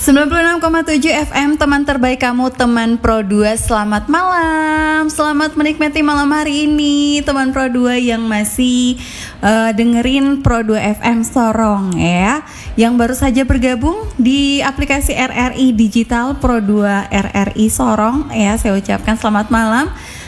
96,7 FM, teman terbaik kamu, teman Pro 2. Selamat malam, selamat menikmati malam hari ini teman Pro 2 yang masih dengerin Pro 2 FM Sorong ya. Yang baru saja bergabung di aplikasi RRI Digital Pro 2 RRI Sorong ya, saya ucapkan selamat malam.